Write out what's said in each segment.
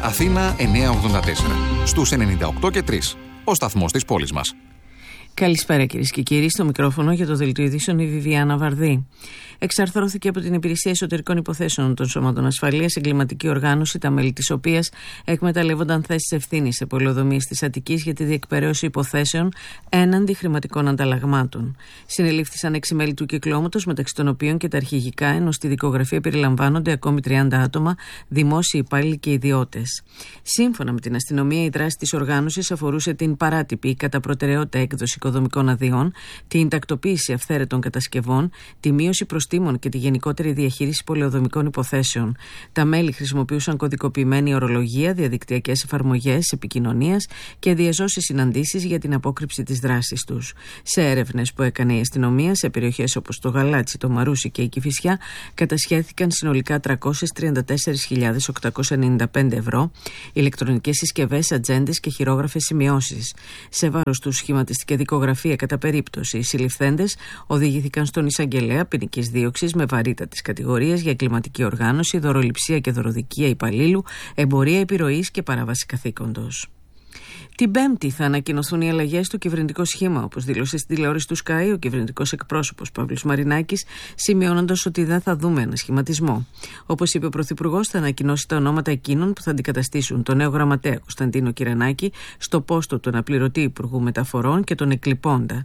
Αθήνα 984. Στους 98 και 3. Ο σταθμός της πόλης μας. Καλησπέρα κυρίες και κύριοι, στο μικρόφωνο για το δελτίο ειδήσεων η Βιβιάνα Βαρδί. Εξαρθρώθηκε από την Υπηρεσία Εσωτερικών Υποθέσεων των Σωμάτων Ασφαλείας εγκληματική οργάνωση, τα μέλη της οποίας εκμεταλλεύονταν θέσεις ευθύνης σε πολεοδομίες της Αττικής για τη διεκπαιρέωση υποθέσεων έναντι χρηματικών ανταλλαγμάτων. Συνελήφθησαν 6 μέλη του κυκλώματος, μεταξύ των οποίων και τα αρχηγικά, ενώ στη δικογραφία περιλαμβάνονται ακόμη 30 άτομα, δημόσιοι υπάλληλοι και ιδιώτες. Σύμφωνα με την αστυνομία, η δράση της οργάνωσης αφορούσε την παράτυπη κατά προτεραιότητα έκδοση οικοδομικών αδειών, την τακτοποίηση αυθαίρετων κατασκευών, τη μείωση προστήμων και τη γενικότερη διαχείριση πολεοδομικών υποθέσεων. Τα μέλη χρησιμοποιούσαν κωδικοποιημένη ορολογία, διαδικτυακές εφαρμογές επικοινωνίας και διαζώσεις συναντήσεις για την απόκρυψη της δράσης τους. Σε έρευνες που έκανε η αστυνομία σε περιοχές όπως το Γαλάτσι, το Μαρούσι και η Κηφισιά, κατασχέθηκαν συνολικά 334.895 ευρώ, ηλεκτρονικές συσκευές, ατζέντες και χειρόγραφες σημειώσεις. Σε βάρος του σχηματιστική δικογραφία κατά περίπτωση. Οι συλληφθέντες οδηγήθηκαν στον εισαγγελέα ποινικής δίωξης με βαρύτατης κατηγορίας για εγκληματική οργάνωση, δωροληψία και δωροδικία υπαλλήλου, εμπορία επιρροής και παράβαση καθήκοντος. Την Πέμπτη θα ανακοινωθούν οι αλλαγές στο κυβερνητικό σχήμα, όπως δήλωσε στην τηλεόραση του Sky ο κυβερνητικός εκπρόσωπος Παύλος Μαρινάκης, σημειώνοντας ότι δεν θα δούμε ανασχηματισμό. Όπως είπε ο Πρωθυπουργός, θα ανακοινώσει τα ονόματα εκείνων που θα αντικαταστήσουν τον νέο γραμματέα Κωνσταντίνο Κυρανάκη στο πόστο του αναπληρωτή Υπουργού Μεταφορών και τον εκλειπώντα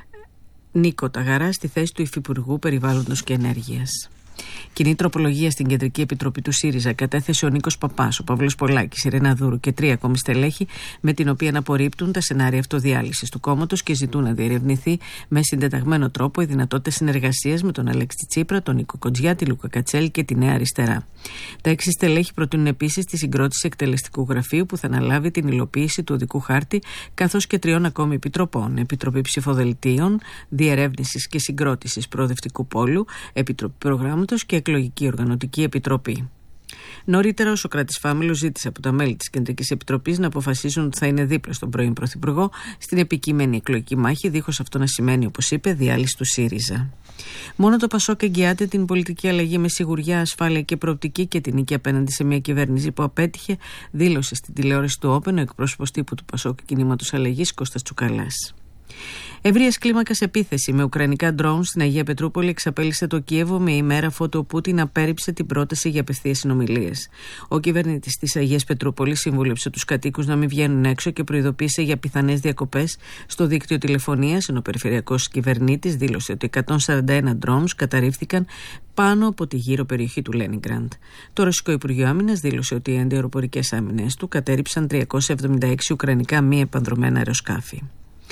Νίκο Ταγαρά στη θέση του Υφυπουργού Περιβάλλοντος και Ενέργειας. Κοινή τροπολογία στην Κεντρική Επιτροπή του ΣΥΡΙΖΑ κατέθεσε ο Νίκος Παπάς, ο Παύλος Πολάκης, η Ρένα Δούρου και 3 ακόμη στελέχη, με την οποία απορρίπτουν τα σενάρια αυτοδιάλυσης του κόμματος και ζητούν να διερευνηθεί με συντεταγμένο τρόπο η δυνατότητα συνεργασίας με τον Αλέξη Τσίπρα, τον Νίκο Κοντζιά, τη Λούκα Κατσέλη και τη Νέα Αριστερά. Τα 6 στελέχη προτείνουν επίσης τη συγκρότηση εκτελεστικού γραφείου που θα αναλάβει την υλοποίηση του οδικού χάρτη, καθώς και 3 ακόμη επιτροπών: Επιτροπή Ψηφοδελτίων, Διερεύνησης και Συγκρότησης Προοδευτικού Πόλου, Επιτροπή Προγράμματος και Εκλογική Οργανωτική Επιτροπή. Νωρίτερα, ο Σωκράτης Φάμελος ζήτησε από τα μέλη της Κεντρικής Επιτροπής να αποφασίσουν ότι θα είναι δίπλα στον πρώην Πρωθυπουργό στην επικείμενη εκλογική μάχη, δίχως αυτό να σημαίνει, όπως είπε, διάλυση του ΣΥΡΙΖΑ. Μόνο το ΠΑΣΟΚ εγγυάται την πολιτική αλλαγή με σιγουριά, ασφάλεια και προοπτική και την νίκη απέναντι σε μια κυβέρνηση που απέτυχε, δήλωσε στην τηλεόραση του Όπεν ο εκπρόσωπος τύπου του ΠΑΣΟΚ Κινήματος Αλλαγής Κώστας Τσουκαλάς. Ευρείας κλίμακας επίθεση με ουκρανικά ντρόουν στην Αγία Πετρούπολη εξαπέλυσε το Κίεβο με ημέρα αφότου ο Πούτιν απέρριψε την πρόταση για απευθείας συνομιλίες. Ο κυβερνήτης της Αγίας Πετρούπολης συμβούλεψε τους κατοίκους να μην βγαίνουν έξω και προειδοποίησε για πιθανές διακοπές στο δίκτυο τηλεφωνίας, ενώ ο περιφερειακός κυβερνήτης δήλωσε ότι 141 ντρόουνς καταρρίφθηκαν πάνω από τη γύρω περιοχή του Λένιγκραντ. Το Ρωσικό Υπουργείο Άμυνας δήλωσε ότι οι αντιαεροπορικές άμυνες του κατέρριψαν 376 ουκρανικά μη επανδρομένα αεροσκάφη.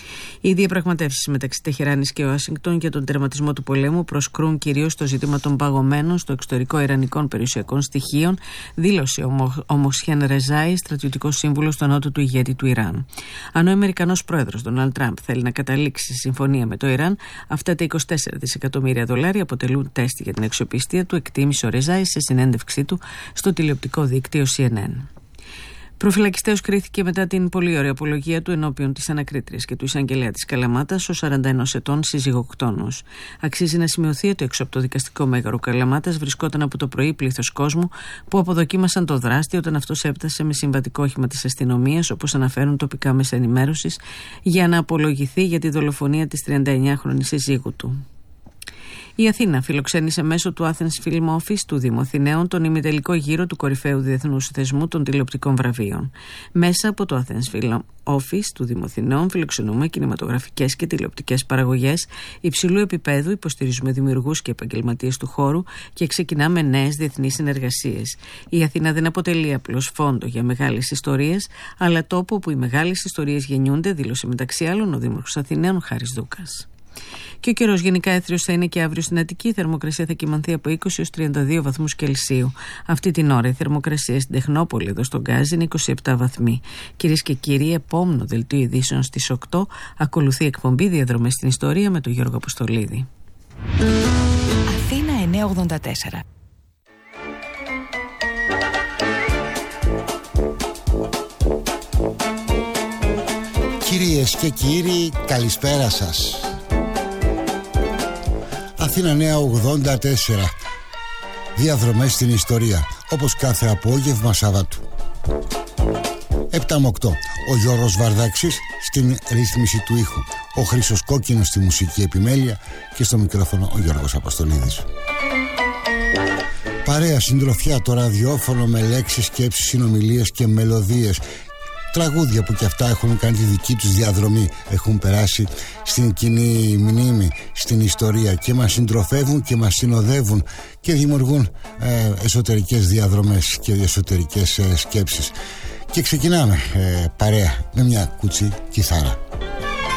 Οι διαπραγματεύσεις μεταξύ Τεχεράνης και Ουάσιγκτον για τον τερματισμό του πολέμου προσκρούν κυρίως στο ζήτημα των παγωμένων στο εξωτερικό ιρανικών περιουσιακών στοιχείων, δήλωσε ο Μοχσέν Ρεζάι, στρατιωτικός σύμβουλος στο νότο του ηγέτη του Ιράν. Αν ο Αμερικανός πρόεδρος Ντόναλντ Τραμπ θέλει να καταλήξει σε συμφωνία με το Ιράν, αυτά τα 24 δισεκατομμύρια δολάρια αποτελούν τεστ για την αξιοπιστία του, εκτίμησε ο Ρεζάι σε συνέντευξή του στο τηλεοπτικό δίκτυο CNN. Προφυλακιστέως κρίθηκε μετά την πολύ ωραία απολογία του ενώπιον της ανακρίτριας και του εισαγγελέα της Καλαμάτας, ο 41 ετών συζυγοκτόνος. Αξίζει να σημειωθεί ότι έξω από το δικαστικό μέγαρο Καλαμάτας βρισκόταν από το πρωί πλήθος κόσμου που αποδοκίμασαν το δράστη όταν αυτός έφτασε με συμβατικό όχημα της αστυνομίας, όπως αναφέρουν τοπικά μέσα ενημέρωσης, για να απολογηθεί για τη δολοφονία της 39χρονης συζύγου του. Η Αθήνα φιλοξένησε μέσω του Athens Film Office του Δήμου Αθηναίων τον ημιτελικό γύρο του κορυφαίου διεθνούς θεσμού των τηλεοπτικών βραβείων. Μέσα από το Athens Film Office του Δήμου Αθηναίων φιλοξενούμε κινηματογραφικές και τηλεοπτικές παραγωγές υψηλού επίπεδου, υποστηρίζουμε δημιουργούς και επαγγελματίες του χώρου και ξεκινάμε νέες διεθνείς συνεργασίες. Η Αθήνα δεν αποτελεί απλώς φόντο για μεγάλες ιστορίες, αλλά τόπο όπου οι μεγάλες ιστορίες γεννιούνται, δήλωσε μεταξύ άλλων ο Δήμαρχος Αθηναίων Χάρης Δούκας. Και ο καιρός γενικά έθριος θα είναι και αύριο στην Αττική. Η θερμοκρασία θα κυμανθεί από 20 έως 32 βαθμούς Κελσίου. Αυτή την ώρα η θερμοκρασία στην Τεχνόπολη, εδώ στον Γκάζι, είναι 27 βαθμοί. Κυρίες και κύριοι, επόμενο δελτίο ειδήσεων στις 8 ακολουθεί εκπομπή Διαδρομές στην Ιστορία με τον Γιώργο Αποστολίδη. Αθήνα 984. Κυρίες και κύριοι, καλησπέρα σας. Αθήνα Νέα 84. Διαδρομές στην Ιστορία, όπως κάθε απόγευμα Σάββατου. 7 με 8. Ο Γιώργος Βαρδάξης στην ρύθμιση του ήχου, ο Χρήστος Κόκκινος στη μουσική επιμέλεια και στο μικρόφωνο ο Γιώργος Αποστολίδης. Παρέα, συντροφιά, το ραδιόφωνο με λέξεις, σκέψεις, συνομιλίες και μελωδίες. Τραγούδια που κι αυτά έχουν κάνει τη δική τους διαδρομή, έχουν περάσει στην κοινή μνήμη, στην ιστορία και μας συντροφεύουν και μας συνοδεύουν και δημιουργούν εσωτερικές διαδρομές και εσωτερικές σκέψεις. Και ξεκινάμε παρέα με μια κουτσή κιθάρα.